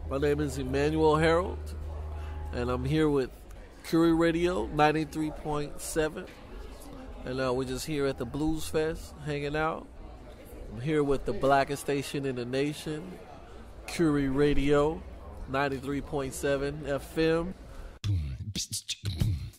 My name is Emmanuel Harold, and I'm here with Curie Radio 93.7. And we're just here at the Blues Fest, hanging out. I'm here with the blackest station in the nation, Curie Radio 93.7 FM.